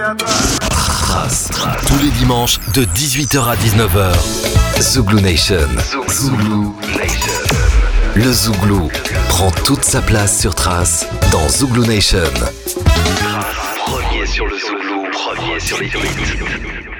Trace, tous les dimanches de 18h à 19h. Zouglou Nation. Zouglou Nation. Le Zouglou prend toute sa place sur Trace dans Zouglou Nation. Premier sur le Zouglou, premier sur les hits.